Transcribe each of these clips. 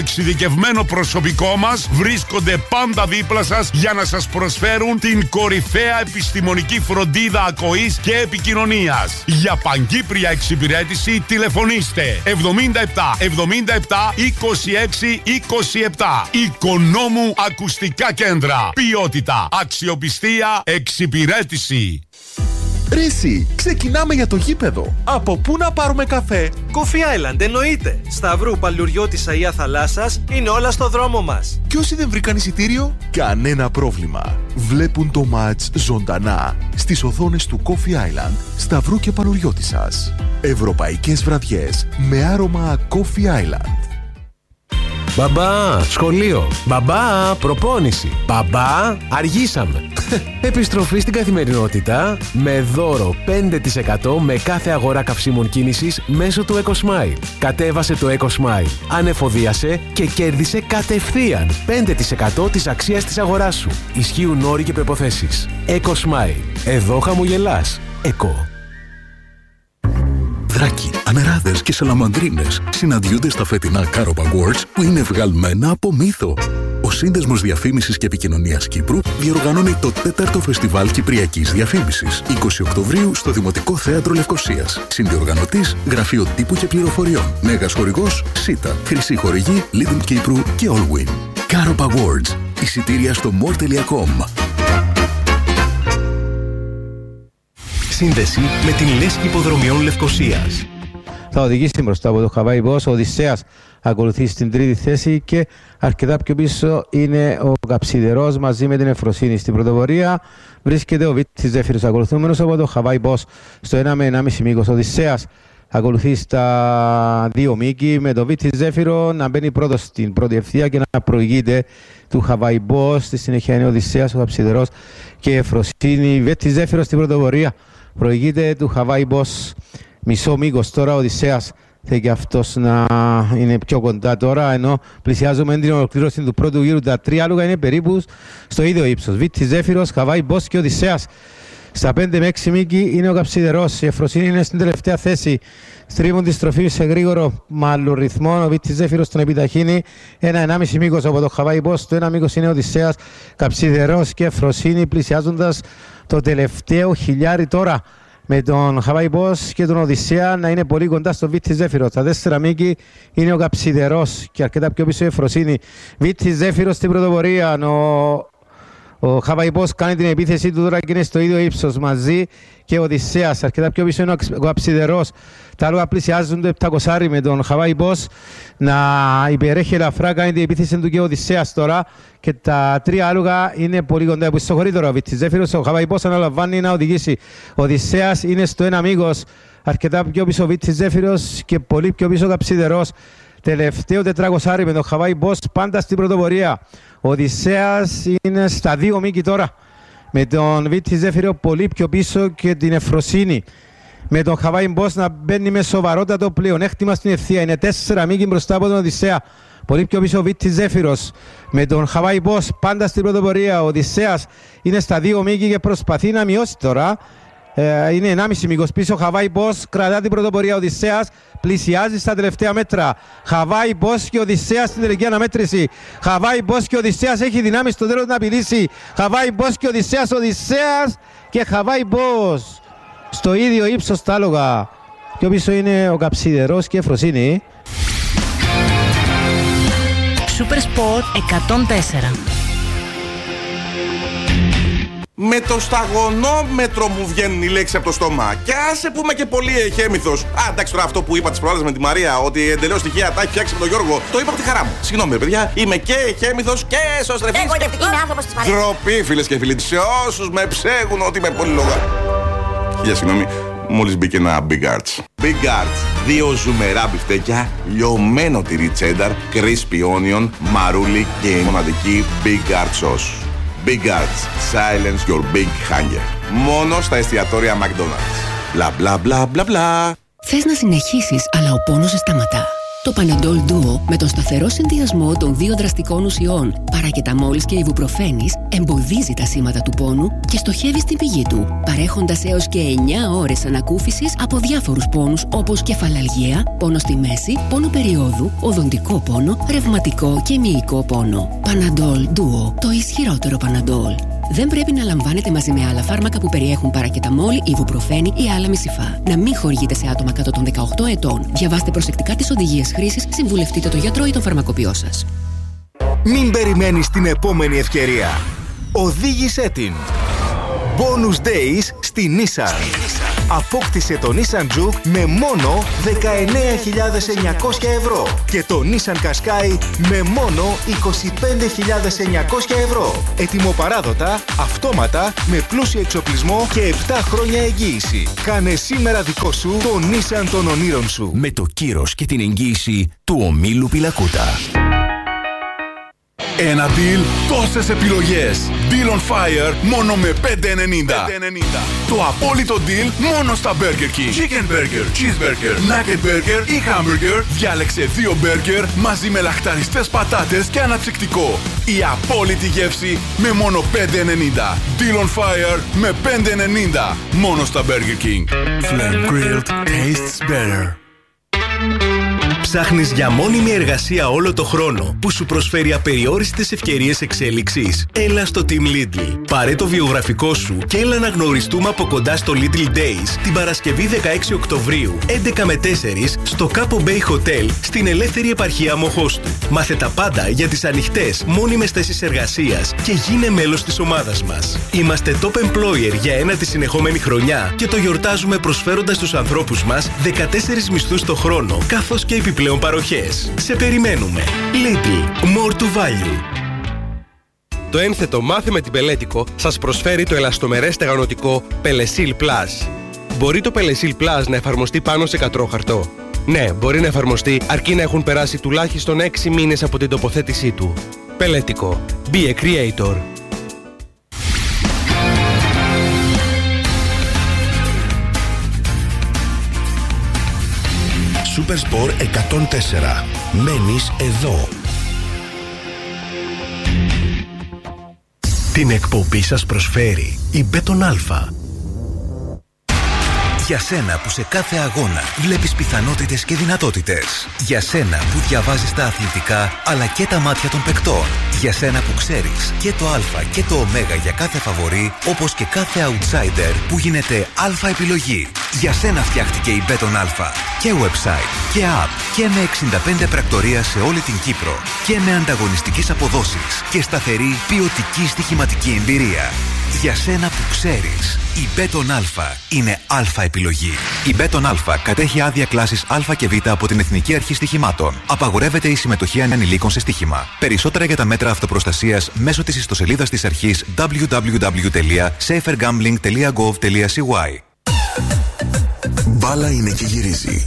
Εξειδικευμένο προσωπικό μας βρίσκονται πάντα δίπλα σας για να σας προσφέρουν την κορυφαία επιστημονική φροντίδα ακοής και επικοινωνίας. Για παγκύπρια εξυπηρέτηση τηλεφωνήστε 77 77 26 27. Οικονόμου Ακουστικά Κέντρα. Ποιότητα, αξιοπιστία, εξυπηρέτηση. Ρε εσύ, ξεκινάμε για το γήπεδο. Από πού να πάρουμε καφέ? Coffee Island, εννοείται. Σταυρού, Παλαιουριώτης, Αία Θαλάσσας, είναι όλα στο δρόμο μας. Και όσοι δεν βρήκαν εισιτήριο, κανένα πρόβλημα. Βλέπουν το μάτς ζωντανά στις οθόνες του Coffee Island, Σταυρού και Παλαιουριώτισσας. Ευρωπαϊκές βραδιές με άρωμα Coffee Island. Μπαμπά, σχολείο. Μπαμπά, προπόνηση. Μπαμπά, αργήσαμε. Επιστροφή στην καθημερινότητα με δώρο 5% με κάθε αγορά καυσίμων κίνησης μέσω του EcoSmile. Κατέβασε το EcoSmile, ανεφοδίασε και κέρδισε κατευθείαν 5% της αξίας της αγοράς σου. Ισχύουν όροι και προϋποθέσεις. EcoSmile. Εδώ χαμογελάς. Eco. Δράκοι, ανεράδες και σαλαμανδρίνες συναντιούνται στα φετινά Carob Awards που είναι βγαλμένα από μύθο. Ο Σύνδεσμος Διαφήμισης και Επικοινωνίας Κύπρου διοργανώνει το 4ο Φεστιβάλ Κυπριακής Διαφήμισης, 20 Οκτωβρίου στο Δημοτικό Θέατρο Λευκωσίας. Συνδιοργανωτής Γραφείο Τύπου και Πληροφοριών. Μέγας χορηγός ΣΥΤΑ. Χρυσή χορηγή Lidl Κύπρου και Allwin. Carob Awards. Εισιτήρια στο more.com. Σύνδεση με την Λέσχη Υποδρομιών Λευκωσίας. Θα οδηγήσει μπροστά από το Χαβάι Boss. Ο Οδυσσέας ακολουθεί στην τρίτη θέση και αρκετά πιο πίσω είναι ο Καψιδερός μαζί με την Εφροσύνη. Στην πρωτοπορία βρίσκεται ο Βίτης Ζέφυρος ακολουθούμενος από το Χαβάι Boss στο 1 με 1,5 μήκος. Ο Οδυσσέας ακολουθεί στα 2 μήκη με το Βίτη Ζέφυρο να μπαίνει πρώτος στην πρώτη ευθεία και να προηγείται του Χαβάι Boss. Στη συνέχεια είναι ο Οδυσσέας, ο Καψιδερός και η Εφροσύνη. Βίτη Ζέφυρο στην πρωτοπορία προηγείται του Χαβάι Boss. Μισό μήκος τώρα ο Οδυσσέας θέλει και αυτός να είναι πιο κοντά τώρα, ενώ πλησιάζουμε την ολοκλήρωση του πρώτου γύρου. Τα τρία άλογα είναι περίπου στο ίδιο ύψος. Βίτη Ζέφυρος, Χαβάι Boss και Οδυσσέας. Στα 5 με 6 μήκη είναι ο Καψιδερός. Η Εφροσύνη είναι στην τελευταία θέση. Στρίβουν τη στροφή σε γρήγορο μάλλον ρυθμό. Ο Βίτη Ζέφυρος τον επιταχύνει. 1,5 μήκος από το Χαβάι Boss. Το 1 μήκος είναι ο Οδυσσέας, Καψιδερός και Εφροσύνη, πλησιάζοντας το τελευταίο χιλιάρι τώρα, με τον Χαβάι Boss και τον Οδυσσέα να είναι πολύ κοντά στο Βίτη Ζέφυρο. Στα 4 μήκη είναι ο Καψιδερός και αρκετά πιο πίσω η Εφροσύνη. Βίτη Ζέφυρο στην πρωτοπορία. Ο Χαβάι Boss κάνει την επίθεση του τώρα και είναι στο ίδιο ύψος μαζί και ο Οδυσσέας. Αρκετά πιο πίσω είναι ο Καψιδερός. Τα άλογα πλησιάζουν το 700 με τον Χαβάι Boss να υπερέχει ελαφρά, κάνει την επίθεση του και ο Οδυσσέας τώρα. Και τα τρία άλογα είναι πολύ κοντά. Που ισοχωρεί τώρα ο Βίτη Ζέφυρος. Ο Χαβάι Boss αναλαμβάνει να οδηγήσει. Ο Οδυσσέας είναι στο 1 μήκος. Αρκετά πιο πίσω ο Βίτη Ζέφυρος και πολύ πιο πίσω ο Καψιδερός. Τελευταίο 400 με τον Χαβάι Boss πάντα στην πρωτοπορία. Ο Οδυσσέας είναι στα 2 μήκη τώρα. Με τον Βίτη Ζέφυρο πολύ πιο πίσω και την Εφροσύνη. Με τον Χαβάι Boss να μπαίνει με σοβαρότατο πλεονέκτημα στην ευθεία. Είναι 4 μήκη μπροστά από τον Οδυσσέα. Πολύ πιο πίσω ο Βίτη Ζέφυρος. Με τον Χαβάι Boss πάντα στην πρωτοπορία. Ο Οδυσσέας είναι στα 2 μήκη και προσπαθεί να μειώσει τώρα. Είναι 1,5 μήκος πίσω. Χαβάι Boss κρατά την πρωτοπορία. Ο Οδυσσέας πλησιάζει στα τελευταία μέτρα. Χαβάι Boss και Οδυσσέας στην τελική αναμέτρηση. Χαβάι Boss και Οδυσσέας έχει δυνάμει στο τέλος να απειλήσει. Χαβάι Boss και Οδυσσέας. Οδυσσέας και Χαβάι Boss στο ίδιο ύψος τα άλογα. Πιο πίσω είναι ο Καψιδερός και η Εφροσύνη. Super Sport 104. Με το σταγονόμετρο μου βγαίνει η λέξη από το στόμα. Και άσε που είμαι και πολύ εχέμηθος. Εντάξει, τώρα αυτό που είπα τις προάλλες με τη Μαρία, ότι εντελώς τυχαία τα έχει φτιάξει με τον Γιώργο, το είπα από τη χαρά μου. Συγγνώμη, παιδιά, είμαι και εχέμηθος και σωστρεφής. Εγωιτευτική είμαι άνθρωπος της Μαρίας. Ντροπή, φίλες και φίλοι, σε όσους με ψέγουν ότι είμαι πολύ λόγα. Χίλια συγγνώμη, μόλις μπήκε ένα Big Arts. Big Arts, 2 ζουμερά μπιφτέκια, λιωμένο τυρί τσένταρ, crispy onion, μαρούλι και η μοναδική Big Arts sauce. Big Arts, silence your big hunger. Μόνο στα εστιατόρια McDonald's. Μπλα μπλα μπλα μπλα μπλα. Θες να συνεχίσεις, αλλά ο πόνος σε σταματά. Το Panadol Duo με τον σταθερό συνδυασμό των δύο δραστικών ουσιών παρακεταμόλης και ιβουπροφένης εμποδίζει τα σήματα του πόνου και στοχεύει στην πηγή του, παρέχοντας έως και 9 ώρες ανακούφισης από διάφορους πόνους όπως κεφαλαλγία, πόνο στη μέση, πόνο περιόδου, οδοντικό πόνο, ρευματικό και μυϊκό πόνο. Panadol Duo, το ισχυρότερο Panadol. Δεν πρέπει να λαμβάνετε μαζί με άλλα φάρμακα που περιέχουν παρακεταμόλη, ιβουπροφένη ή άλλα μισιφά. Να μην χορηγείτε σε άτομα κάτω των 18 ετών. Διαβάστε προσεκτικά τις οδηγίες χρήσης, συμβουλευτείτε τον γιατρό ή τον φαρμακοποιό σας. Μην περιμένεις την επόμενη ευκαιρία. Οδήγησέ την. Bonus Days στη Nissan. Απόκτησε το Nissan Juke με μόνο 19.900 ευρώ και το Nissan Qashqai με μόνο 25.900 ευρώ. Ετοιμοπαράδοτα, αυτόματα, με πλούσιο εξοπλισμό και 7 χρόνια εγγύηση. Κάνε σήμερα δικό σου το Nissan των ονείρων σου. Με το κύρος και την εγγύηση του ομίλου Πιλακούτα. Ένα deal, τόσες επιλογές. Deal on Fire μόνο με 5,90. Το απόλυτο deal μόνο στα Burger King. Chicken Burger, Cheeseburger, Nugget Burger ή Hamburger. Διάλεξε 2 burger μαζί με λαχταριστές πατάτες και αναψυκτικό. Η απόλυτη γεύση με μόνο 5,90. Deal on Fire με 5,90. Μόνο στα Burger King. Flame grilled tastes better. Ψάχνεις για μόνιμη εργασία όλο το χρόνο που σου προσφέρει απεριόριστες ευκαιρίες εξέλιξης? Έλα στο Team Lidl. Πάρε το βιογραφικό σου και έλα να γνωριστούμε από κοντά στο Lidl Days την Παρασκευή 16 Οκτωβρίου 11 με 4 στο Capo Bay Hotel στην ελεύθερη επαρχία Μοχώστου. Μάθε τα πάντα για τις ανοιχτές μόνιμες θέσεις εργασίας και γίνε μέλος της ομάδας μας. Είμαστε top employer για ένατη συνεχόμενη χρονιά και το γιορτάζουμε προσφέροντας στους ανθρώπους μας 14 μισθούς το χρόνο καθώς και επιπλέον παροχές. Σε περιμένουμε. Lidl. More to value. Το ένθετο Μάθε με την Πελέτικο σας προσφέρει το ελαστομερές στεγανοτικό Pelesil Plus. Μπορεί το Pelesil Plus να εφαρμοστεί πάνω σε κατρόχαρτο? Ναι, μπορεί να εφαρμοστεί αρκεί να έχουν περάσει τουλάχιστον 6 μήνες από την τοποθέτησή του. Πελέτικο. Be a creator. Supersport 104. Μένεις εδώ. Την εκπομπή σας προσφέρει η Μπέτον Αλφα. Για σένα που σε κάθε αγώνα βλέπεις πιθανότητες και δυνατότητες. Για σένα που διαβάζεις τα αθλητικά αλλά και τα μάτια των παικτών. Για σένα που ξέρεις και το α και το ω για κάθε φαβορί, όπως και κάθε outsider που γίνεται αλφα επιλογή. Για σένα φτιάχτηκε η Μπέτον Αλφα. Και website και app και με 65 πρακτορία σε όλη την Κύπρο. Και με ανταγωνιστικές αποδόσεις και σταθερή ποιοτική στοιχηματική εμπειρία. Για σένα που ξέρεις, η Μπέτον Αλφα είναι αλφα επιλογή. Η Μπέτον Αλφα κατέχει άδεια κλάσης Α και Β από την Εθνική Αρχή Στοιχημάτων. Απαγορεύεται η συμμετοχή ανηλίκων σε στοίχημα. Περισσότερα για τα μέτρα αυτοπροστασίας μέσω της ιστοσελίδας της αρχής www.safergambling.gov.cy. Μπάλα είναι και γυρίζει.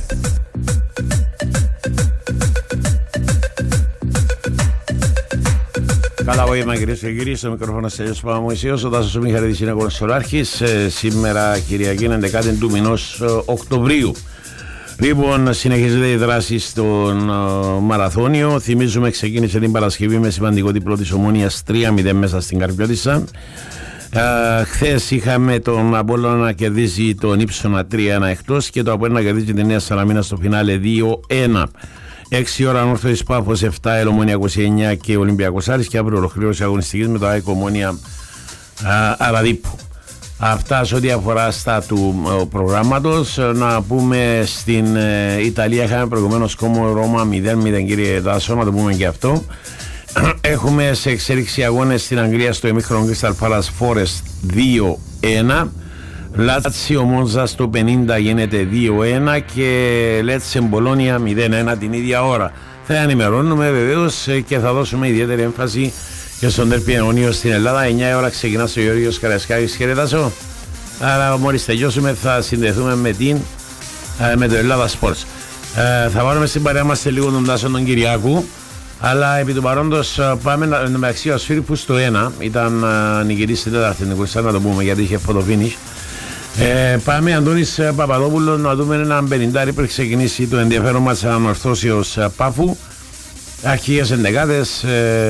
Καλά απόγευμα κυρίες και κύριοι, στο μικρόφωνο Στέλιος Παπαμωυσίος, ο Τάσος Μιχαλίδης είναι κονσολάρχης. Σήμερα Κυριακή 11 του μηνός Οκτωβρίου. Λοιπόν, συνεχίζεται η δράση στον Μαραθώνιο. Θυμίζουμε, ξεκίνησε την Παρασκευή με σημαντικό διπλό της Ομόνοιας 3-0 μέσα στην Καρπιώτισσα. Χθες είχαμε τον Απόλλωνα να κερδίζει τον Ύψωνα 3-1 εκτός και το Απόλλωνα να κερδίζει την Νέα Σαλαμίνα στο φινάλε 2-1. 6 ώρα Ανόρθωσης Πάφος, 7 Ελομόνια 29 και Ολυμπιακός Άρης, και αύριο ολοκλήρωση αγωνιστικής με το ΑΕΚ Ομόνια Αραδίπου. Αυτά σε ό,τι αφορά στα του προγράμματος. Να πούμε στην Ιταλία είχαμε προηγουμένως Κόμο Ρώμα 0-0, κύριε Δάσο, να το πούμε και αυτό. Έχουμε σε εξέλιξη αγώνες στην Αγγλία στο ημίχρονο Crystal Palace Forest 2-1. Λάτσιο Μόνζα στο 50 γίνεται 2-1 και Λέτσε Μπολόνια 0-1 την ίδια ώρα. Θα ενημερώνουμε βεβαίως και θα δώσουμε ιδιαίτερη έμφαση και στον Ντέρμπι αιωνίων στην Ελλάδα. 9 ώρα ξεκινά στο Γεώργιος Καραϊσκάκης. Χαιρετάσω. Άρα μόλις τελειώσουμε θα συνδεθούμε με το Ελλάδα Sports. Θα βάλουμε στην παρέα μας σε λίγο τον Τάσο τον Κυριάκου. Αλλά επί του παρόντος πάμε μεταξύ ο Σφύριπου στο 1. Ήταν νικητής στην τέταρτη νικουριστά, να το πούμε, γιατί είχε φωτοφίνις. Πάμε Αντώνης Παπαδόπουλος να δούμε έναν 50 πριν ξεκινήσει το ενδιαφέρον μας ανορθώσεως Πάφου. Αρχικές ενδεκάδες,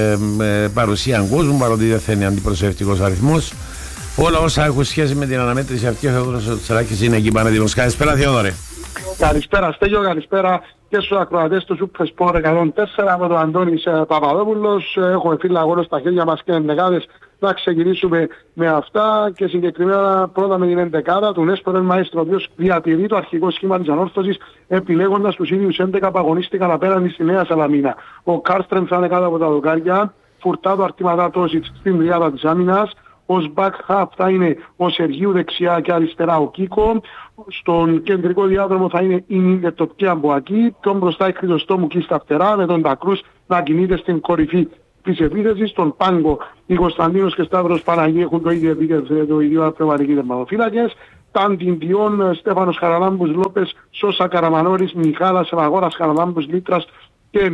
παρουσία κόσμου, παρότι δεν θα είναι αντιπροσωπευτικός αριθμός. Όλα όσα έχουν σχέση με την αναμέτρηση αυτή, ο Θεόδωρος Τσαράκης είναι εκεί πανέτοιμος. Καλησπέρα Θεόδωρε. Καλησπέρα Στέλιο, καλησπέρα και στους ακροατές του Super Sport 104 από τον Αντώνης Παπαδόπουλος. Έχουμε φίλα αγώνα στα χέρια μας και ενδεκάδες. Να ξεκινήσουμε με αυτά και συγκεκριμένα πρώτα με την ενδεκάδα του Νέσπορ Μαέστρο, ο οποίος διατηρεί το αρχικό σχήμα της ανόρθωσης επιλέγοντας τους ίδιους 11 που αγωνίστηκαν απέναντι στη Νέα Σαλαμίνα. Ο Κάρστρεμ θα είναι κάτω από τα δοκάρια, Φουρτάδο Αρτηματά Τόσιτς στην τριάδα της άμυνας. Ως back half θα είναι ο Σεργίου δεξιά και αριστερά ο Κίκο. Στον κεντρικό διάδρομο θα είναι η Νίντερ Τοπκέ Αμποακή. Τον μπροστά η Χρυσοστόμου και στα φτερά με τον Τακρούς να κινείται στην κορυφή της επίθεσης. Στον πάγκο οι Κωνσταντίνος και Σταύρος Παναγί έχουν το ίδιο επίθεση, το ίδιο πνευματικοί τερματοφύλακες. Ταντιντιών, Στέφανος Χαραλάμπους Λόπες, Σώσα Καραμανόρης, Μιχάλας Ραγόρας Χαραλάμπους Λίτρας και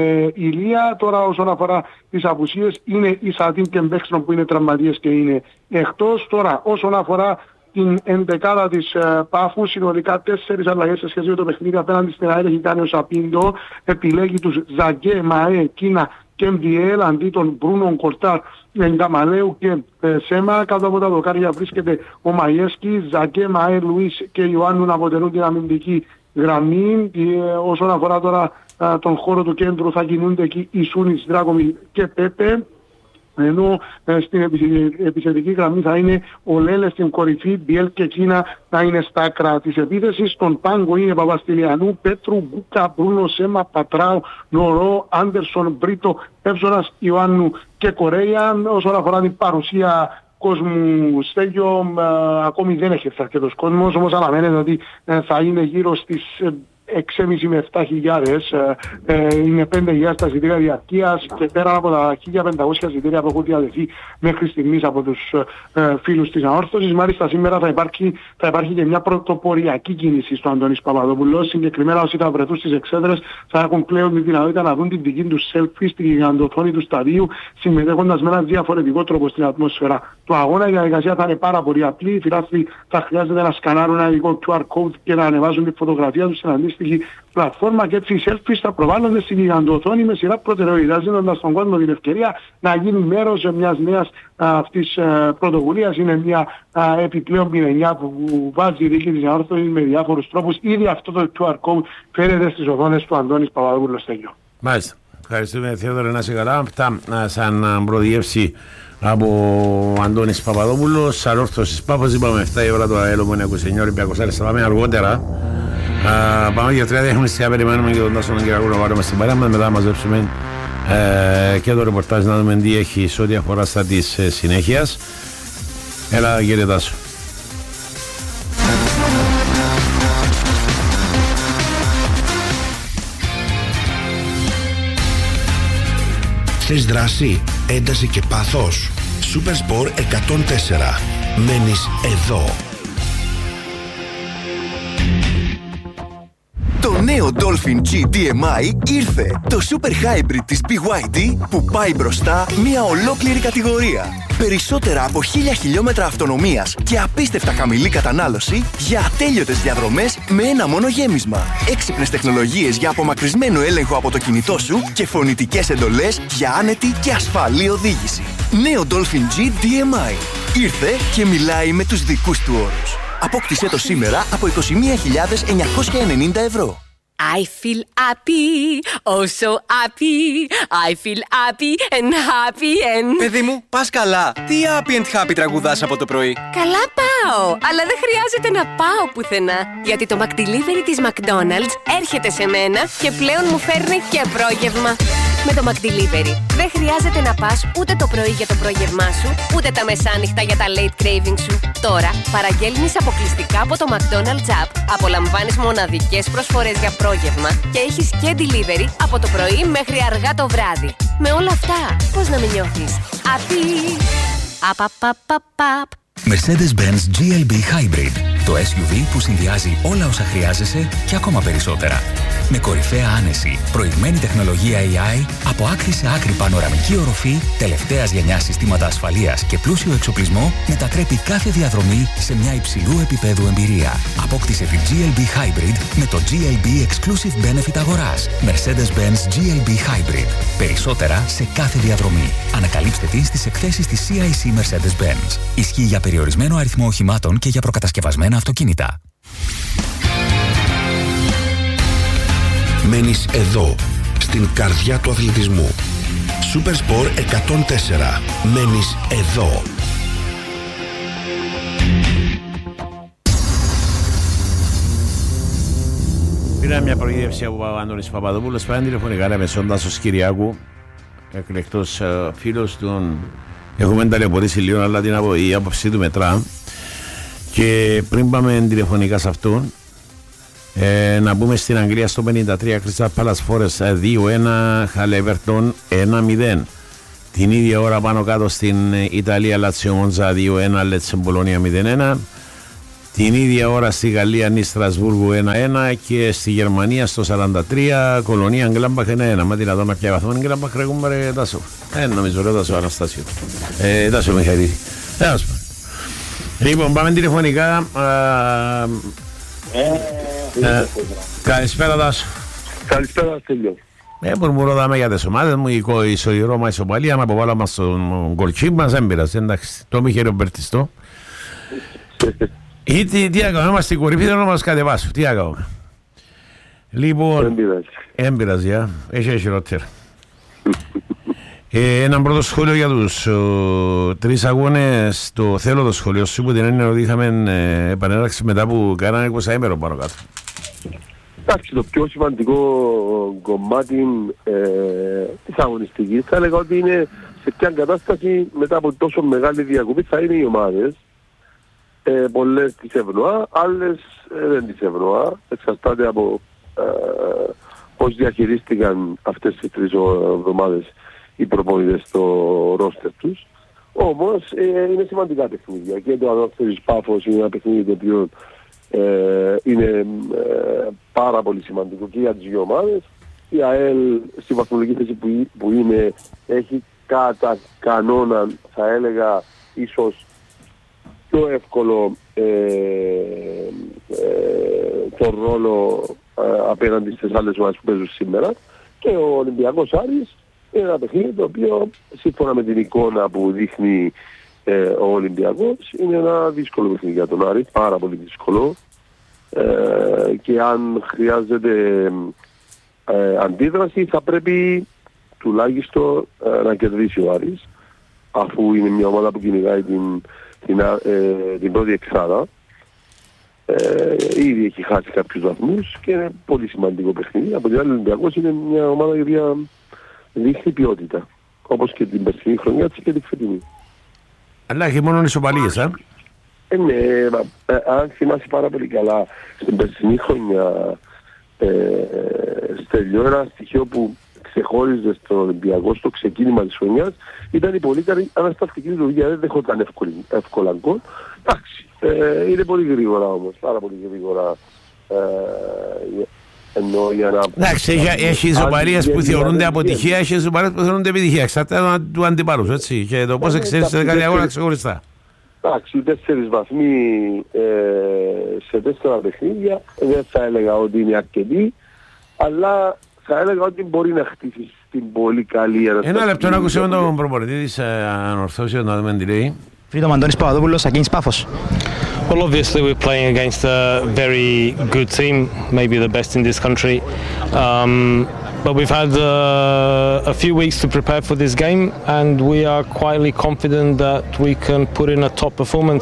Ηλία. Τώρα όσον αφορά τις απουσίες είναι η Σατίν και Μπέξτρον που είναι τραυματίες και είναι εκτός. Τώρα όσον αφορά την ενδεκάδα της Πάφου, συνολικά 4 αλλαγές σε σχέση με το παιχνίδι απέναντι στην ΑΕΛ έχει κάνει ο Σαπίντο. Επιλέγει τους Ζαγκέ, Μαέ, Κίνα και MDL αντί των Μπρούνων Κορτάρ, Εγκαμαλέου και Σέμα. Κάτω από τα δοκάρια βρίσκεται ο Μαϊέσκι, Ζαγκέ, Μαέ, Λουίς και Ιωάννου να αποτελούν την αμυντική γραμμή. Όσον αφορά τώρα τον χώρο του κέντρου θα κινούνται εκεί η Σούνης, Δράκομι και Πέπε. Ενώ στην επιθετική γραμμή θα είναι ο Λέλε στην κορυφή, Μπιέλ και Κίνα θα είναι στα άκρα της επίθεσης. Στον πάγκο είναι Παπαστηλιανού, Πέτρου, Μπούκα, Μπρούνο, Σέμα, Πατράου, Νορό, Άντερσον, Μπρίτο, Εύσονας, Ιωάννου και Κορέα. Όσον αφορά την παρουσία κόσμου, Στέλιο, ακόμη δεν έχει έρθει αρκετός κόσμος, όμως αναμένεται ότι θα είναι γύρω στις 6.500 με 7.000, είναι 5.000 τα εισιτήρια διαρκείας και πέρα από τα 1.500 εισιτήρια που έχουν διαδεθεί μέχρι στιγμής από τους φίλους της ανόρθωσης. Μάλιστα σήμερα θα υπάρχει και μια πρωτοποριακή κίνηση στο Αντώνης Παπαδόπουλος. Συγκεκριμένα όσοι θα βρεθούν στις εξέδρες θα έχουν πλέον τη δυνατότητα να δουν την δική τους selfie στην γιγαντοθόνη του σταδίου, συμμετέχοντας με έναν διαφορετικό τρόπο στην ατμόσφαιρα του αγώνα. Η διαδικασία θα είναι πάρα πολύ απλή. Οι φιλάθλοι θα χρειάζεται να σκανάρουν ένα ειδικό QR code και να ανεβάζουν τη φωτογραφία τους στην αντίστοιχη πλατφόρμα και έτσι οι selfies θα προβάλλονται στην γιγαντοθόνη με σειρά προτεραιότητας, δίνοντας στον κόσμο την ευκαιρία να γίνει μέρος μιας νέας αυτής πρωτοβουλίας. Είναι μια επιπλέον πυρηνιά που βάζει η δίκη της ανόρθωσης με διάφορους τρόπους. Ήδη αυτό το QR code φέρεται στις οθόνες του Αντώνης Παπαδόπουλου Στέλιο. Μάλιστα. Ευχαριστούμε Θεόδωρο, να είσαι καλά. Αυτά σαν προδιεύση από Αντώνης Παπαδόπουλος, ανόρθωσης Πάφος. Είπαμε 7 η ώρα το ΑΕΛ Ομόνια 29 Ολυμπιακός Άρης. Θα πάμε αργότερα. Πάμε για 30 έχουμε σιγά, περιμένουμε και τον Τάσο τον Κυριακό να βάλουμε στην παρέα μας. Μετά μαζέψουμε και το ρεπορτάζ να δούμε τι έχει σε ό,τι αφορά στα της συνέχειας. Έλα κύριε Τάσο. Θες δράση, ένταση και πάθος? Super Sport 104. Μένεις εδώ. Το νέο Dolphin G DMI ήρθε. Το Super Hybrid της BYD που πάει μπροστά μια ολόκληρη κατηγορία. Περισσότερα από 1000 χιλιόμετρα αυτονομίας και απίστευτα χαμηλή κατανάλωση για ατέλειωτες διαδρομές με ένα μόνο γέμισμα. Έξυπνες τεχνολογίες για απομακρυσμένο έλεγχο από το κινητό σου και φωνητικές εντολές για άνετη και ασφαλή οδήγηση. Νέο Dolphin G DMI. Ήρθε και μιλάει με τους δικούς του όρους. Απόκτησέ το σήμερα από 21.990 ευρώ. I feel happy, oh so happy. I feel happy and happy and... Παιδί μου, πας καλά. Τι happy and happy τραγουδάς από το πρωί? Καλά πάω, αλλά δεν χρειάζεται να πάω πουθενά. Γιατί το McDelivery της McDonald's έρχεται σε μένα και πλέον μου φέρνει και πρόγευμα. Με το McDelivery δεν χρειάζεται να πας ούτε το πρωί για το πρόγευμά σου, ούτε τα μεσάνυχτα για τα late craving σου. Τώρα παραγγέλνεις αποκλειστικά από το McDonald's App. Απολαμβάνεις μοναδικές προσφορές για πρόγευμα και έχεις και delivery από το πρωί μέχρι αργά το βράδυ. Με όλα αυτά, πώς να με νιώθεις? Happy! Mercedes-Benz GLB Hybrid. Το SUV που συνδυάζει όλα όσα χρειάζεσαι και ακόμα περισσότερα. Με κορυφαία άνεση, προηγμένη τεχνολογία AI, από άκρη σε άκρη πανοραμική οροφή, τελευταίας γενιάς συστήματα ασφαλείας και πλούσιο εξοπλισμό, μετατρέπει κάθε διαδρομή σε μια υψηλού επίπεδου εμπειρία. Απόκτησε την GLB Hybrid με το GLB Exclusive Benefit αγοράς. Mercedes-Benz GLB Hybrid. Περισσότερα σε κάθε διαδρομή. Ανακαλύψτε την στις εκθέσεις της CIC Mercedes-Benz. Ισχύει για περιορισμένο αριθμό οχημάτων και για προκατασκευασμένα αυτοκίνητα. Μένεις εδώ, στην καρδιά του αθλητισμού. Supersport 104. Μένεις εδώ. Πήρα μια προηγεύση από ο Αντώνης Παπαδόπουλος. Πάνε τηλεφωνικά με τον Τάσος Κυριάκου, εκλεκτός φίλος του. Έχουμε ταλαιπωρήσει λίγο, αλλά η άποψή του μετρά. Και πριν πάμε τηλεφωνικά σε αυτόν, να μπούμε στην Αγγλία στο 53, Crystal Palace Forest 2-1, Χαλεβερτόν 1-0. Την ίδια ώρα πάνω κάτω στην Ιταλία, Lazio Monza 2-1, Lecce Bologna 0-1. Την ίδια ώρα στη Γαλλία, Νις Στρασβούργο 1-1 και στη Γερμανία στο 43, Κολονία Γκλάμπαχ 1-1. Μα δυνατόν να πιάει βαθμό, Γκλάμπαχ ρεγούμε ρε Τάσο. Νομίζω ρε Τάσο Αναστάσιο. Τάσο Μιχαηλίδη. Λοιπόν, πάμε τηλεφωνικά. Καλησπέρα Τάσο. Καλησπέρα Στέλιο. Μουρμουρόδαμε για τις ομάδες μου, η Ρώμα ισοπαλία, να αποβάλαμε στον κολτσί μας, δεν πειράζει, εντάξει, το Μιχαήλ Μπερτιστό. Ή τι έκαμε, είμαστε στην κορυφή, δεν μας κατεβάσω, τι έκαμε. Λοιπόν, δεν πειράζει, έχει χειρότερα. Ένα πρώτο σχόλιο για τους τρεις αγώνες, το θέλω το σχόλιο σου, που την έννοια ότι είχαμε επανέναρξη μετά που κάνανε 20 ημέρο πάνω κάτω. Εντάξει, το πιο σημαντικό κομμάτι της αγωνιστικής θα έλεγα ότι είναι σε ποια κατάσταση μετά από τόσο μεγάλη διακοπή θα είναι οι ομάδες. Πολλές της ευνοά, άλλες δεν της ευνοά. Εξαρτάται από πώς διαχειρίστηκαν αυτές τις 3 εβδομάδες οι προπονητές στο ρόστερ τους. Όμως είναι σημαντικά παιχνίδια και το Ανόρθωσης Πάφος είναι ένα παιχνίδι το οποίο είναι πάρα πολύ σημαντικό και για τις δύο ομάδες. Η ΑΕΛ στη βαθμολογική θέση που είναι έχει κατά κανόνα, θα έλεγα, ίσως πιο εύκολο τον ρόλο απέναντι στις άλλες ομάδες που παίζουν σήμερα, και ο Ολυμπιακός Άρης είναι ένα παιχνίδι το οποίο σύμφωνα με την εικόνα που δείχνει ο Ολυμπιακός είναι ένα δύσκολο παιχνίδι για τον Άρη, πάρα πολύ δύσκολο, και αν χρειάζεται αντίδραση θα πρέπει τουλάχιστον να κερδίσει ο Άρης, αφού είναι μια ομάδα που κυνηγάει την πρώτη εξάδα. Ήδη έχει χάσει κάποιους βαθμούς και είναι πολύ σημαντικό παιχνίδι. Από την άλλη, ο Ολυμπιακός είναι μια ομάδα η οποία δείχνει ποιότητα, όπως και την περσινή χρονιά και την φετινή. Αλλά έχει μόνο ισοπαλίες, Ναι, αν θυμάσαι πάρα πολύ καλά, στην περσινή χρονιά Στέλιο, ένα στοιχείο που ξεχώριζε στον Ολυμπιακό στο ξεκίνημα της χρονιάς ήταν η πολύ καλή ανασταλτική λειτουργία. Δεν δεχόταν εύκολα γκολ. Εντάξει, είναι πολύ γρήγορα όμως, πάρα πολύ γρήγορα. Εντάξει, έχει ισοπαλίες που θεωρούνται αποτυχία, έχει ισοπαλίες που θεωρούνται επιτυχία. Εξαρτάται του αντιπάλους, έτσι. Και το πώς εξέλιξε κάθε αγώνα ξεχωριστά. Εντάξει, 4 βαθμοί σε 4 παιχνίδια δεν θα έλεγα ότι είναι αρκετή, αλλά θα έλεγα ότι μπορεί να χτίσει στην πολύ καλή αναστατική. Ένα λεπτό να ακούσουμε τον προπονητή της Ανορθώσεως, να δούμε τι λέει. Freedom Antonis Papadopoulos against Paphos. Well, obviously we're playing against a very good team, maybe the best in this country. But we've had a few weeks to prepare for this game, and we are quietly confident that we can put in a top performance.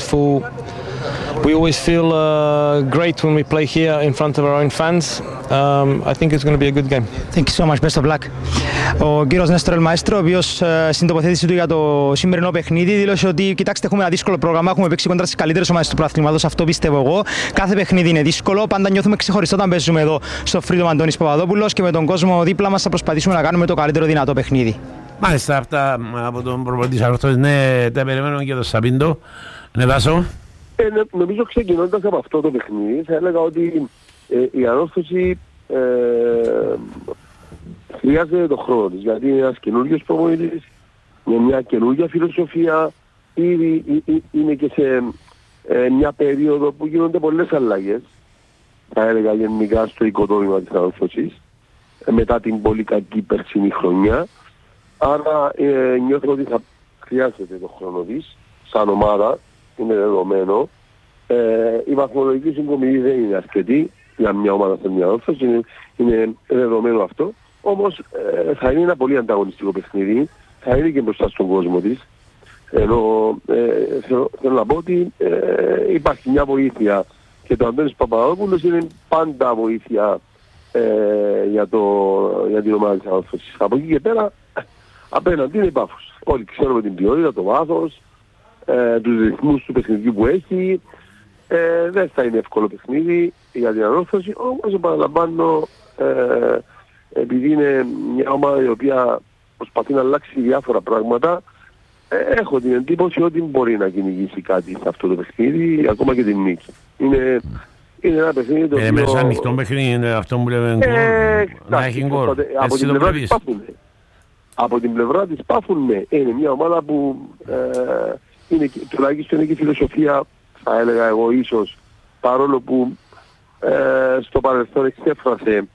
We always feel great when we play here in front of our own fans. I think it's going to be a good game. Thank you so much. Best of luck. Ο κύριος Νέστορ Μαέστρο, ο οποίος στην τοποθέτηση του για το σημερινό παιχνίδι δήλωσε ότι κοιτάξτε, έχουμε ένα δύσκολο πρόγραμμα. Έχουμε παίξει κοντά στις καλύτερες ομάδες του πρωταθλήματος. Αυτό πιστεύω εγώ. Κάθε παιχνίδι είναι δύσκολο. Πάντα νιώθουμε ξεχωριστά όταν παίζουμε εδώ στο Freedom Αντώνης Παπαδόπουλος, και με τον κόσμο δίπλα μας θα προσπαθήσουμε να κάνουμε το καλύτερο δυνατό παιχνίδι. Μάλιστα, αυτά από τον προπονητή της Ανορθώσεως, ναι, τα περιμένουμε και το Σαπίντο. Ναι, Δάσο. Νομίζω ξεκινώντας από αυτό το παιχνίδι, θα έλεγα ότι η Ανόρθωση χρειάζεται το χρόνο της, γιατί είναι ένας καινούργιος προπονητής, με μια καινούργια φιλοσοφία, ήδη είναι και σε μια περίοδο που γίνονται πολλές αλλαγές, θα έλεγα γενικά στο οικοδόμημα της Ανόρθωσης, μετά την πολύ κακή περσινή χρονιά. Άρα νιώθω ότι θα χρειάζεται το χρόνο της, σαν ομάδα, είναι δεδομένο. Η βαθμολογική συγκομιδή δεν είναι αρκετή για μια ομάδα στην μια Ανόρθωση, είναι δεδομένο αυτό. Όμως θα είναι ένα πολύ ανταγωνιστικό παιχνίδι, θα είναι και μπροστά στον κόσμο της. Ενώ θέλω να πω ότι υπάρχει μια βοήθεια και το Αντώνης Παπαδόπουλος είναι πάντα βοήθεια για την ομάδα της Ανόρθωσης. Από εκεί και πέρα απέναντι είναι η Πάφος. Όλοι ξέρουμε την ποιότητα, το βάθος, τους ρυθμούς του παιχνιδιού που έχει. Δεν θα είναι εύκολο παιχνίδι για την Ανόρθωση, όμως επαναλαμβάνω, επειδή είναι μια ομάδα η οποία προσπαθεί να αλλάξει διάφορα πράγματα, έχω την εντύπωση ότι μπορεί να κυνηγήσει κάτι σε αυτό το παιχνίδι, ακόμα και την νίκη. Είναι ένα παιχνίδι το οποίο... μέσα ανοιχτό παιχνίδι είναι αυτό που λέμε να έχει γκολ. Από την πλευρά της Πάφων, ναι, είναι μια ομάδα που είναι, τουλάχιστον είναι και φιλοσοφία, θα έλεγα εγώ ίσως, παρόλο που στο παρελθόν εξέφρασε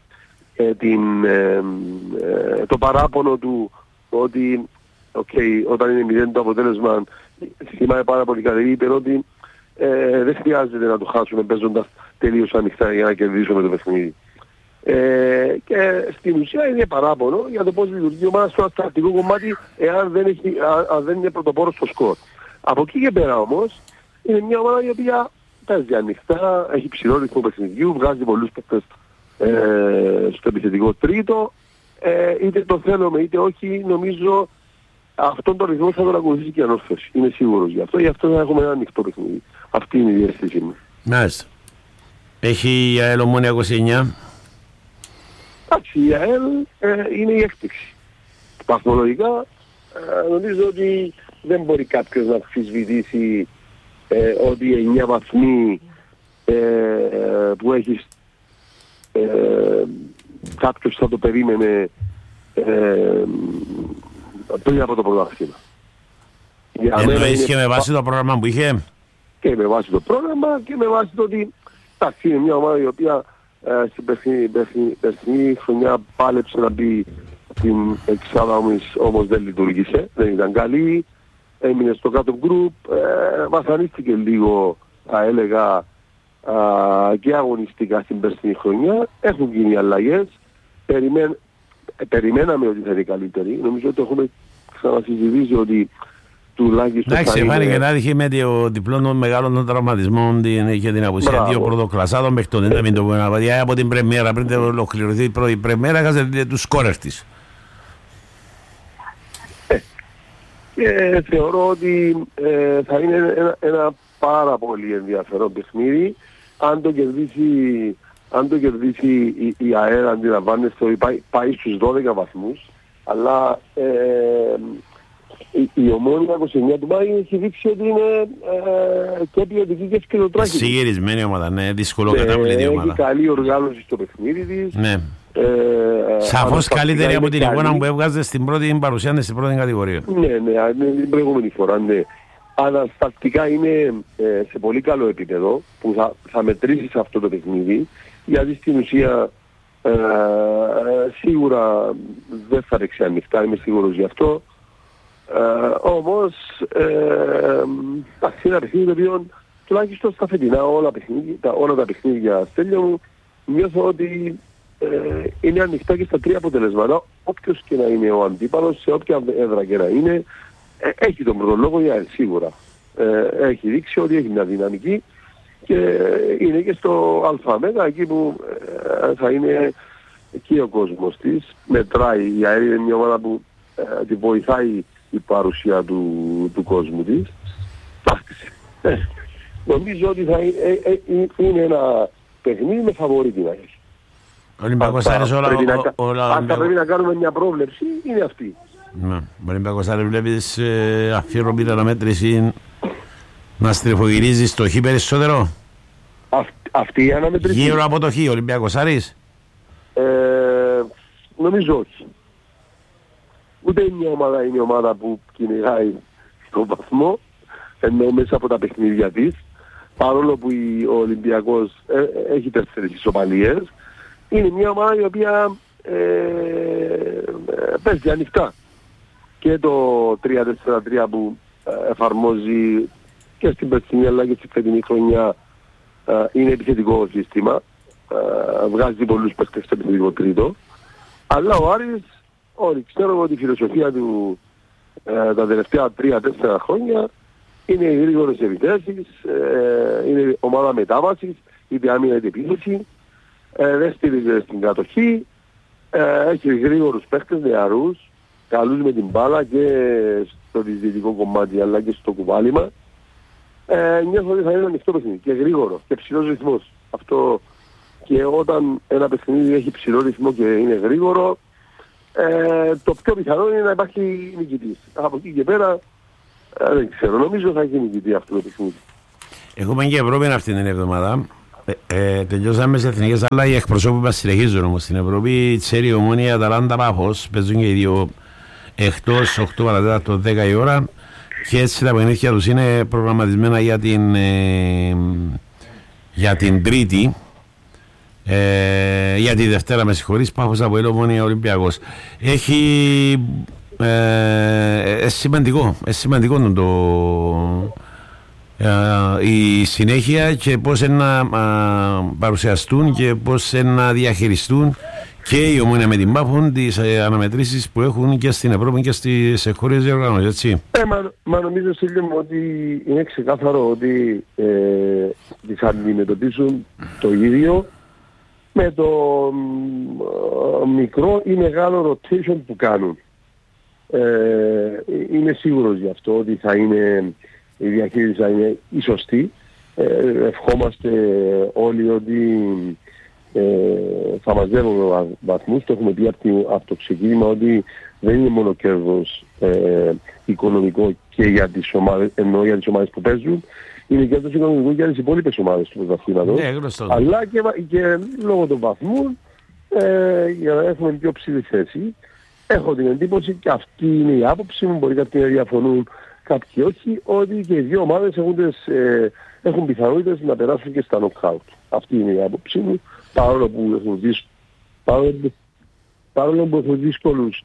το παράπονο του ότι όταν είναι 0 το αποτέλεσμα, θυμάμαι πάρα πολύ καλά, είπε ότι δεν χρειάζεται να το χάσουμε παίζοντας τελείως ανοιχτά για να κερδίσουμε το παιχνίδι. Και στην ουσία είναι παράπονο για το πώς λειτουργεί η ομάδα στο αστρακτικό κομμάτι αν δεν είναι πρωτοπόρος στο σκορ. Από εκεί και πέρα όμως είναι μια ομάδα η οποία παίζει ανοιχτά, έχει ψηλό ρυθμό παιχνιδιού, βγάζει πολλούς παίκτες στο επιθετικό τρίτο, είτε το θέλουμε είτε όχι, νομίζω αυτόν τον ρυθμό θα τον ακολουθήσει και η Ανόρθωση. Είμαι σίγουρος γι' αυτό θα έχουμε ένα ανοιχτό παιχνίδι. Αυτή είναι η διεύθυνση μου. Μάλιστα. Έχει η ΑΕΛ Ομόνια 29. Εντάξει, η ΑΕΛ είναι η έκπληξη. Βαθμολογικά νομίζω ότι δεν μπορεί κάποιος να αμφισβητήσει ότι οι 9 βαθμοί που έχεις κάποιος θα το περίμενε πριν από το πρωτάθλημα. Εννοείς και με βάση το πρόγραμμα που είχε? Και με βάση το πρόγραμμα και με βάση το ότι εντάξει, είναι μια ομάδα η οποία στην περσινή χρονιά πάλεψε να μπει στην εξάδα, όμως δεν λειτουργήσε, δεν ήταν καλή, έμεινε στο κάτω γκρουπ, βασανίστηκε λίγο, θα έλεγα, και αγωνιστικά στην περσινή χρονιά. Έχουν γίνει αλλαγές, περιμέναμε ότι θα είναι καλύτερη, νομίζω ότι έχουμε ξανασυζητήσει ότι τουλάχιστον εντάξει, φάνηκε να είχε με το διπλό των μεγάλων των τραυματισμών και την απουσία δύο πρωτοκλασσάτων παιχνών. Δεν μην το πούμε από την πρεμιέρα, πριν ολοκληρωθεί η πρώτη πρεμιέρα, έχασε τους σκόρερ της. Και θεωρώ ότι θα είναι ένα πάρα πολύ ενδιαφέρον παιχνίδι. Αν το κερδίσει η ΑΕΛ, αντιλαμβάνεστε ότι πάει στους 12 βαθμούς, αλλά η Ομόνια 29 του Μάη έχει δείξει ότι είναι και ποιοτική και ευκαιροτράχη. Συγυρισμένη ομάδα, ναι, δυσκολοκατάβλητη ομάδα. Έχει καλή οργάνωση στο παιχνίδι της. Ναι. Σαφώς καλύτερη από την εικόνα που έβγαζε στην πρώτη παρουσία, στην πρώτη κατηγορία. Ναι, την προηγούμενη φορά, ναι. Αναστατικά είναι σε πολύ καλό επίπεδο που θα μετρήσει σε αυτό το παιχνίδι, γιατί στην ουσία σίγουρα δεν θα ρίξει ανοιχτά, είμαι σίγουρος γι' αυτό. Όμως είναι ένα παιχνίδι το οποίο τουλάχιστον στα φετινά όλα τα παιχνίδια, Στέλιο μου, νιώθω ότι είναι ανοιχτά και στα τρία αποτελέσματα. Όποιος και να είναι ο αντίπαλος, σε όποια έδρα και να είναι, έχει τον πρωτολόγο για σίγουρα. Έχει δείξει ότι έχει μια δυναμική και είναι και στο ΑΜΕΓΑ, εκεί που θα είναι εκεί ο κόσμος της. Μετράει, η ΑΕΛ είναι μια ομάδα που τη βοηθάει η παρουσία του κόσμου της. Νομίζω ότι θα είναι ένα παιχνίδι με φαβορί την ΑΕΛ. Αν θα πρέπει να κάνουμε μια πρόβλεψη, είναι αυτή. Ολυμπιακός Άρης βλέπεις αφιερωμή αναμέτρηση Να στριφογυρίζεις το χ περισσότερο. Αυτή η αναμετρήση. Γύρω από το χ, Ολυμπιακός Άρης. Νομίζω όχι. Ούτε μια ομάδα είναι η ομάδα που κυνηγάει τον βαθμό, ενώ μέσα από τα παιχνίδια της, παρόλο που ο Ολυμπιακός έχει 4 ισοπαλίες, είναι μια ομάδα η οποία παίζει ανοιχτά. Και το 3-4-3 που εφαρμόζει και στην περσινή αλλά και στη φετινή χρονιά είναι επιθετικό σύστημα, βγάζει πολλούς παίκτες στο επιθετικό τρίτο, αλλά ο Άρης, όλοι ξέρουμε ότι η φιλοσοφία του τα τελευταία 3-4 χρόνια είναι γρήγορες επιθέσεις, είναι ομάδα μετάβασης, είτε άμυνα είτε επίθεση, δεν στηρίζεται στην κατοχή, έχει γρήγορους παίκτες νεαρούς, καλούς με την μπάλα και στο διαιτητικό κομμάτι αλλά και στο κουβάλιμα. Νιώθω ότι θα είναι ανοιχτό παιχνίδι και γρήγορο και ψηλός ρυθμός. Αυτό, και όταν ένα παιχνίδι έχει ψηλό ρυθμό και είναι γρήγορο, το πιο πιθανό είναι να υπάρχει νικητής. Από εκεί και πέρα δεν ξέρω, νομίζω θα έχει νικητή αυτό το παιχνίδι. Έχουμε και Ευρώπη αυτή την εβδομάδα. Τελειώσαμε σε εθνικές, αλλά οι εκπροσώποι μας συνεχίζουν όμως. Στην Ευρώπη, Τσέρι, Ομόνια, Αταλάντα, Πάφος παίζουν και οι δύο εκτός 8 παρατέταρτο 10 η ώρα, και έτσι τα παιχνίδια τους είναι προγραμματισμένα για την Τρίτη, για τη Δευτέρα με συγχωρείς, Πάφος από Ομόνια, Ολυμπιακός. Έχει σημαντικό η συνέχεια και πώς να παρουσιαστούν και πώς να διαχειριστούν και η Ομόνια με την Πάφων τις αναμετρήσεις που έχουν και στην Ευρώπη και στις εγχώριες διοργανώσεις, έτσι. Μα νομίζω σύντομα ότι είναι ξεκάθαρο ότι τις αντιμετωπίζουν το ίδιο με το μικρό ή μεγάλο rotation που κάνουν. Είμαι σίγουρος γι' αυτό ότι η διαχείριση θα είναι η σωστή. Ευχόμαστε όλοι ότι θα μαζεύουμε βαθμούς. Το έχουμε πει από το ξεκίνημα ότι δεν είναι μόνο κέρδος οικονομικό και για τις ομάδες, εννοώ για τις ομάδες που παίζουν, είναι κέρδος οικονομικό για τις υπόλοιπες ομάδες του πρωταθλήματος. Αλλά και λόγω των βαθμών, για να έχουμε πιο ψηλή θέση. Έχω την εντύπωση, και αυτή είναι η άποψη μου, μπορεί κάποιοι να διαφωνούν, κάποιοι όχι, ότι και οι δύο ομάδες έχουν πιθανότητες να περάσουν και στα knockout. Αυτή είναι η άποψη μου, παρόλο που έχουν δύσκολους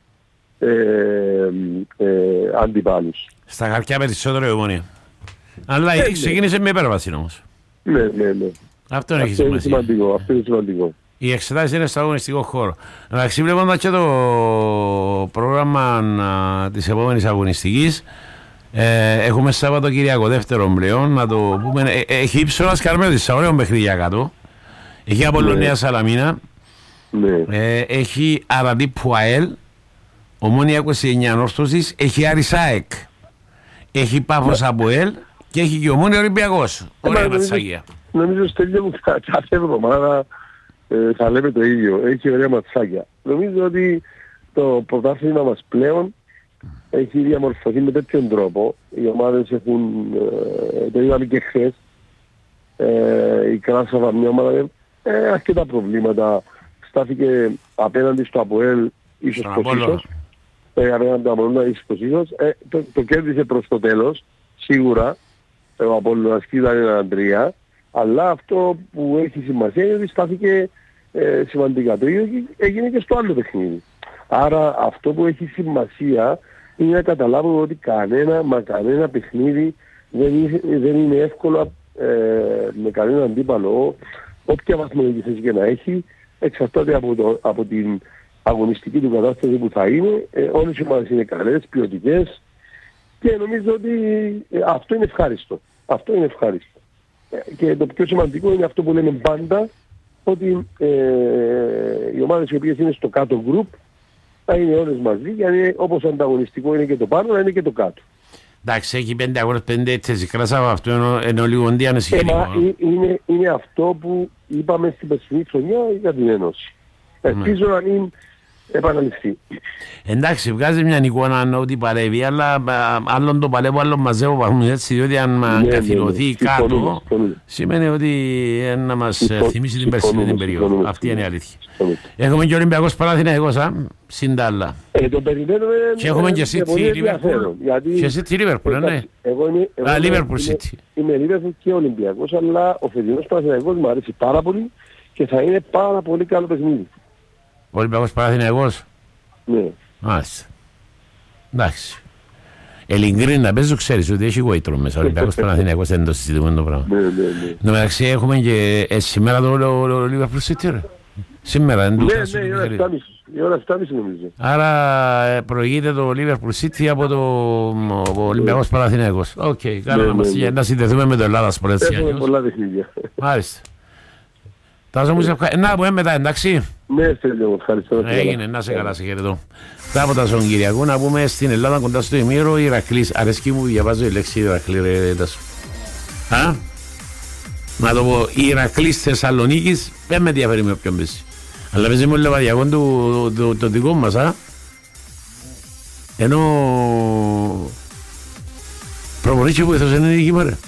αντιπάλους. Στα χαρτιά περισσότερο η Ομόνια. Αλλά ξεκίνησε με υπέρβαση όμως. Ναι. Αυτό έχει σημασία. Αυτό είναι σημαντικό. Οι εξετάσεις είναι στο αγωνιστικό χώρο. Εντάξει, βλέποντας και το πρόγραμμα της επόμενης αγωνιστικής, έχουμε Σαββατοκυριακό δεύτερο πλέον, να το πούμε, έχει Ύψωνας Καρμέλης, ωραίο παιχνίδια κάτω, έχει Απολλωνία Σαλαμίνα, έχει Αραντί Πουαέλ, Ομόνια 29 Ανόρθωσης, έχει Άρης ΑΕΚ, έχει Πάφος Αποέλ και έχει και Ομόνια Ολυμπιακός. Ωραία ματσάκια. Νομίζω στο τέλειο μου κάθε εβδομάδα θα λέμε το ίδιο. Έχει ωραία ματσάκια. Νομίζω ότι το πρωτάθλημα μας πλέον έχει διαμορφωθεί με τέτοιον τρόπο. Οι ομάδες έχουν, το είδαμε και χθες, η Κράσαβα μια ομάδα αρκετά προβλήματα. Στάθηκε απέναντι στο Αποέλ, ίσως προς ίσως. Απέναντι στο Αποέλ, ίσως προς ίσως. Το κέρδισε προς το τέλος, σίγουρα. Ο Απόλλωνας ήταν έναν 3. Αλλά αυτό που έχει σημασία είναι ότι στάθηκε σημαντικά. Το ίδιο έγινε και στο άλλο παιχνίδι. Άρα αυτό που έχει σημασία είναι να καταλάβουμε ότι κανένα παιχνίδι δεν είναι εύκολο με κανένα αντίπαλο. Όποια βαθμολογική θέση και να έχει, εξαρτάται από την αγωνιστική του κατάσταση που θα είναι. Όλες οι ομάδες είναι καλές, ποιοτικές, και νομίζω ότι αυτό είναι ευχάριστο. Αυτό είναι ευχάριστο. Και το πιο σημαντικό είναι αυτό που λέμε πάντα, ότι οι ομάδες οι οποίες είναι στο κάτω group θα είναι όλες μαζί, γιατί όπως ανταγωνιστικό είναι και το πάνω, να είναι και το κάτω. Εντάξει, έχει 5 αγώνες, 5 έτσι, κράσαμε αυτό, ενώ λίγο αντιανεσυχητικό. Είναι αυτό που είπαμε στην περσινή χρονιά για την Ένωση. Ελπίζω να μην επαναληφθεί. Εντάξει, βγάζει μια εικόνα ότι παλεύει, αλλά άλλον το παλεύω, άλλον μαζεύω βαθμούς, έτσι, διότι αν καθυλωθεί κάτω, σημαίνει ότι να μας θυμίσει την περσινή την περίοδο. Αυτή είναι η αλήθεια. Έχουμε και Ολυμπιακός Παναθηναϊκός, συν τα άλλα. Το περιμένουμε. Και έχουμε και City Liverpool. Και City Liverpool, ναι. Liverpool City. Είμαι Liverpool και Ολυμπιακός, αλλά ο φετινός Παναθηναϊκός μου αρέσει πάρα πολύ και θα είναι πάρα πολύ καλό παιχνίδι. Ο Ολυμπιακός Παναθηναϊκός. Ναι. Μάλιστα. Εντάξει. Ελιγκρίνει να παίζει, ξέρεις ότι έχει γόητρο μέσα. Ο Ολυμπιακός Παναθηναϊκός δεν το συζητούμε το πράγμα. Ναι. Μεταξύ έχουμε και σήμερα το Liverpool City, ρε. Σήμερα δεν το ναι, η ώρα 7.30 νομίζω. Άρα προηγείται το Liverpool City από το Ολυμπιακός Παναθηναϊκός. Οκ, καλά να συνδεθούμε με το Ελλάδας πολλές Έχουμε πολλά παιχνίδια. Μάλιστα. Τάσο μου σε ευχαριστώ. Να πούμε μετά, εντάξει. Ναι, Στέλιο, ευχαριστώ. Έγινε, να σε καλά, σε χαιρετώ. Τα από τα στον Κυριακό να πούμε στην Ελλάδα κοντά στο ημίρο Ηρακλής. Αρέσκει μου διαβάζω η λέξη Ηρακλή, ρε Τάσο. Να το πω, Ηρακλής Θεσσαλονίκης δεν με ενδιαφέρει με όποιον πέσει. Αλλά παίζει μου λεβαδιακό το δικό μας, ενώ προπονήσει που ήθελε είναι η δική μέρα.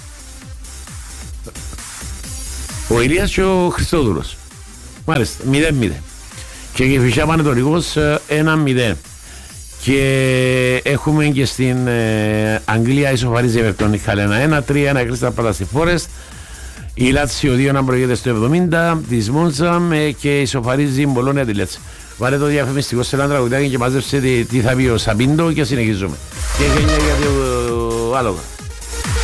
Ο Ηλίας και ο Χριστόδουλος. Μάλιστα, 0-0. Και η Κηφισιά Πανετολικός 1-0. Και έχουμε και στην Αγγλία ισοφαρίζει η Everton η Χαλένα 1-3, η Crystal Palace στη Forest. Η Λάτσιο 2 προηγείται στο 70 της Μόντσα και ισοφαρίζει η Μπολόνια τη Λέτσα. Βάλε το διαφημιστικό σε ένα τραγουδάκι και μάζεψε τι θα πει ο Σαμπίντο και συνεχίζουμε. Και γενιά για το άλογα.